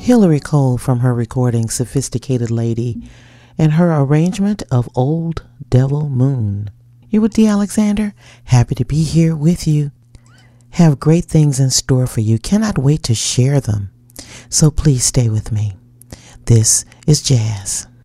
Hillary Cole from her recording Sophisticated Lady and her arrangement of Old Devil Moon. You're with Dee Alexander. Happy to be here with you. Have great things in store for you. Cannot wait to share them. So please stay with me. This is Jazz.